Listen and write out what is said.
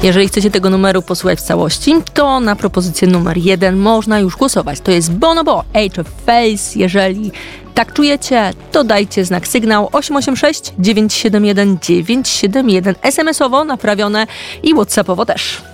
Jeżeli chcecie tego numeru posłuchać w całości, to na propozycję numer 1 można już głosować. To jest Bonobo, Age of Face. Jeżeli tak czujecie, to dajcie znak sygnał 886 971 971 SMS-owo naprawione i WhatsAppowo też.